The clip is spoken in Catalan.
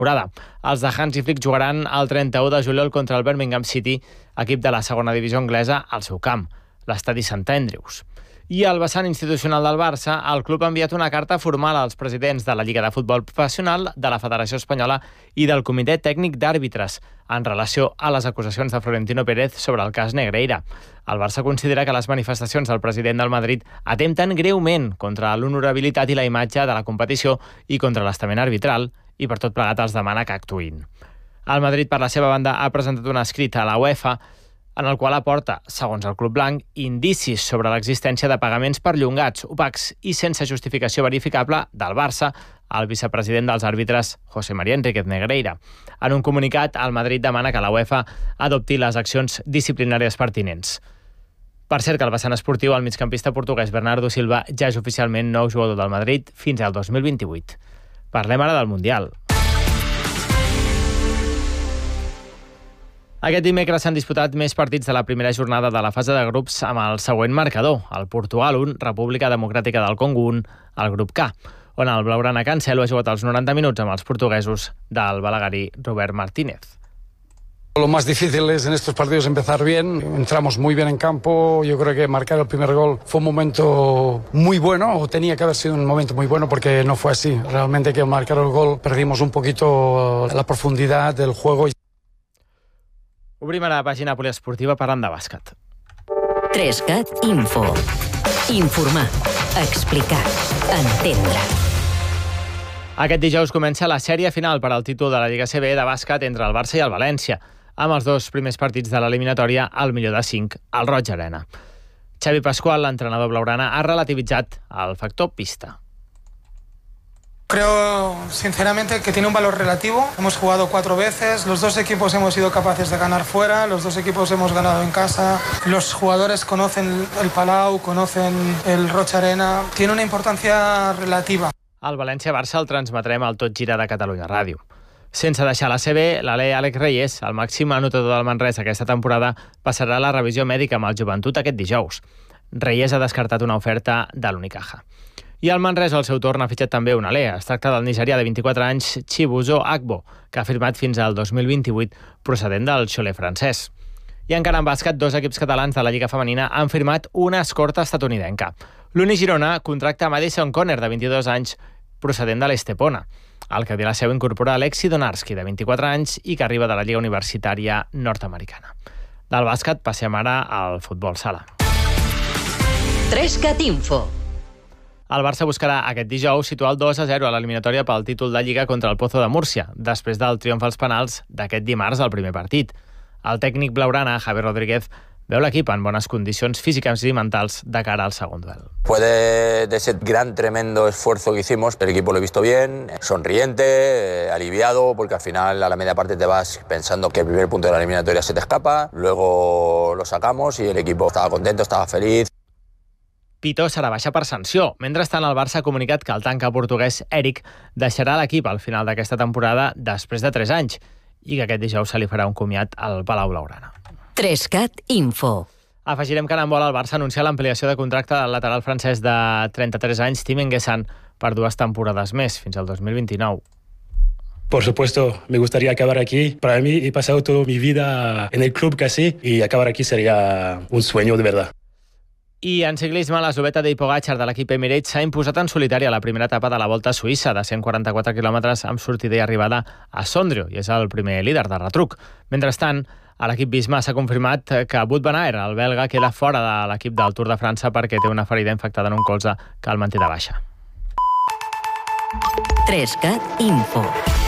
temporada. Els de Hansi Flick jugaran el 31 de juliol contra el Birmingham City, equip de la segona divisió anglesa, al seu camp, l'estadi St. Andrews. I al vessant institucional del Barça, el club ha enviat una carta formal als presidents de la Lliga de Futbol Professional, de la Federació Espanyola i del Comitè Tècnic d'Àrbitres en relació a les acusacions de Florentino Pérez sobre el cas Negreira. El Barça considera que les manifestacions del president del Madrid atempten greument contra l'honorabilitat i la imatge de la competició i contra l'estament arbitral, i per tot plegat els demana que actuïn. El Madrid, per la seva banda, ha presentat un escrit a la UEFA en el qual aporta, segons el club blanc, indicis sobre l'existència de pagaments perllongats, opacs i sense justificació verificable del Barça al vicepresident dels àrbitres, José María Enríquez Negreira. En un comunicat, el Madrid demana que la UEFA adopti les accions disciplinàries pertinents. Per cert, que al vessant esportiu, el migcampista portuguès Bernardo Silva ja és oficialment nou jugador del Madrid fins al 2028. Parlem ara del Mundial. Aquest dimecres s'han disputat més partits de la primera jornada de la fase de grups amb el següent marcador: el Portugal 1, República Democràtica del Congo 1, al grup K, on el blaugrana Cancelo ha jugat els 90 minuts amb els portuguesos del balaguerí Robert Martínez. Lo más difícil es en estos partidos empezar bien. Entramos muy bien en campo. Yo creo que marcar el primer gol fue un momento muy bueno, o tenía que haber sido un momento muy bueno, porque no fue así. Realmente que al marcar el gol perdimos un poquito la profundidad del juego. Obrim ara la pàgina poliesportiva parlant de bàsquet. 3CAT Info. Informar, explicar, entendre. Aquest dijous comença la sèrie final per al títol de la Lliga CB de bàsquet entre el Barça i el València, amb els dos primers partits de l'eliminatòria al millor de 5, al Roig Arena. Xavi Pascual, l'entrenador blaugrana, ha relativitzat el factor pista. Creo sinceramente que tiene un valor relativo. Hemos jugado 4 veces, los dos equipos hemos sido capaces de ganar fuera, los dos equipos hemos ganado en casa, los jugadores conocen el Palau, conocen el Roig Arena, tiene una importancia relativa. El València-Barça el transmetrem al Tot Gira de Catalunya Ràdio. Sense deixar la CB, l'alè Àlex Reyes, el màxim anotador del Manresa aquesta temporada, passarà la revisió mèdica amb el Joventut aquest dijous. Reyes ha descartat una oferta de l'Unicaja. I el Manresa, al seu torn, ha fitxat també un alè. Es tracta del nigerià de 24 anys, Chibuzo Agbo, que ha firmat fins al 2028, procedent del Cholet francès. I encara en bàsquet, 2 equips catalans de la Lliga Femenina han firmat una escorta estatunidenca. L'Uni Girona contracta Madison Conner, de 22 anys, procedent de l'Estepona. El que de la seu incorpora Alexi Donarski, de 24 anys, i que arriba de la Lliga Universitària nord-americana. Del bàsquet passem ara al futbol sala. 3CAT Info. El Barça buscarà aquest dijous situar el 2-0 a l'eliminatòria pel títol de Lliga contra el Pozo de Múrcia, després del triomf als penals d'aquest dimarts al primer partit. El tècnic blaugrana, Javier Rodríguez, veu l'equip en bones condicions físiques i mentals de cara al segon duel. Después de ese gran, tremendo esfuerzo que hicimos, el equipo lo he visto bien, sonriente, aliviado, porque al final a la media parte te vas pensando que el primer punto de la eliminatoria se te escapa, luego lo sacamos y el equipo estaba contento, estaba feliz. Pitó serà baixa per sanció. Mentrestant, el Barça ha comunicat que el tanca portuguès Eric deixarà l'equip al final d'aquesta temporada després de 3 anys i que aquest dijous se li farà un comiat al Palau Blaugrana. 3CAT Info. Afegirem que en vol el Barça anunciar l'ampliació de contracte del lateral francès de 33 anys, Tim Enguessan, per 2 temporades més, fins al 2029. Por supuesto, me gustaría acabar aquí. Para mí, he pasado toda mi vida en el club casi, y acabar aquí sería un sueño de verdad. I en ciclisme, l'esloveta Tadej Pogačar de l'equip Emirates s'ha imposat en solitari a la primera etapa de la Volta a Suïssa, de 144 quilòmetres amb sortida i arribada a Sondrio, i és el primer líder de retruc. Mentrestant, a l'equip Visma s'ha confirmat que Wout van Aert, el belga, queda fora de l'equip del Tour de França perquè té una ferida infectada en un colze que el manté de baixa. 3CAT Info.